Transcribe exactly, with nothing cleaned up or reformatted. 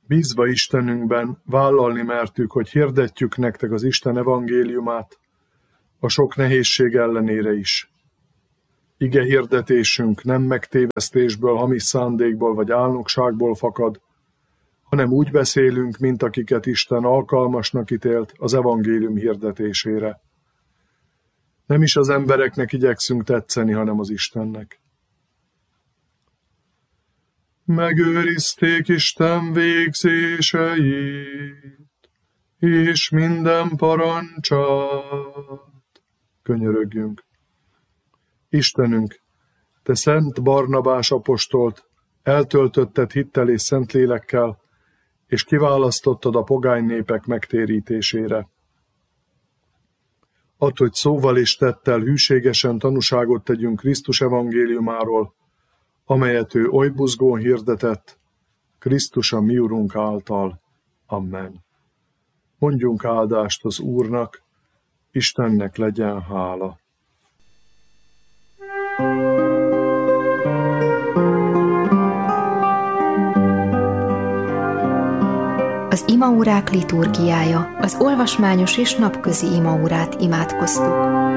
Bízva Istenünkben vállalni mertük, hogy hirdetjük nektek az Isten evangéliumát, a sok nehézség ellenére is. Ige hirdetésünk nem megtévesztésből, hamis szándékból vagy álnokságból fakad, hanem úgy beszélünk, mint akiket Isten alkalmasnak ítélt az evangélium hirdetésére. Nem is az embereknek igyekszünk tetszeni, hanem az Istennek. Megőrizték Isten végzéseit, és minden parancsát. Könyörögjünk. Istenünk, te Szent Barnabás apostolt eltöltötted hittel és Szentlélekkel, és kiválasztottad a pogány népek megtérítésére. Add, hogy szóval és tettel hűségesen tanúságot tegyünk Krisztus evangéliumáról, amelyet ő oly buzgón hirdetett, Krisztus a mi Urunk által. Amen. Mondjunk áldást az Úrnak, Istennek legyen hála. Az imaórák liturgiája, az olvasmányos és napközi imaórát imádkoztuk.